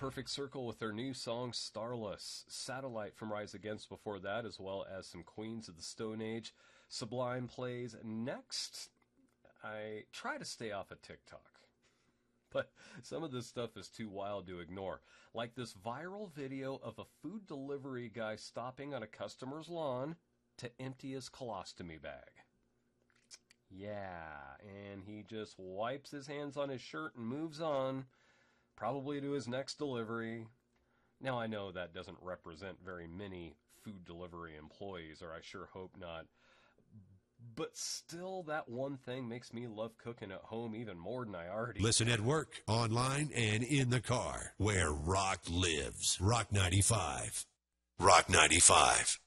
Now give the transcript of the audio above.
Perfect Circle with their new song Starless, Satellite from Rise Against before that, as well as some Queens of the Stone Age. Sublime plays next. I try to stay off of TikTok, but some of this stuff is too wild to ignore. Like this viral video of a food delivery guy stopping on a customer's lawn to empty his colostomy bag. Yeah, and he just wipes his hands on his shirt and moves on, probably to his next delivery. Now, I know that doesn't represent very many food delivery employees, or I sure hope not. But still, that one thing makes me love cooking at home even more than I already Listen at work, online, and in the car, where rock lives. Rock 95. Rock 95.